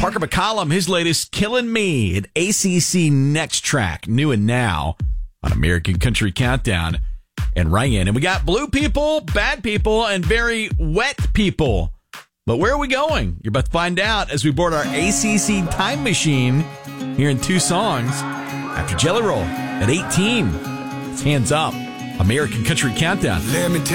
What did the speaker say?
Parker McCollum, his latest, Killing Me, an ACC Next Track, new and now on American Country Countdown and Ryan. And we got blue people, bad people, and very wet people. But where are we going? You're about to find out as we board our ACC time machine here in 2 songs after Jelly Roll at 18. It's Hands Up, American Country Countdown.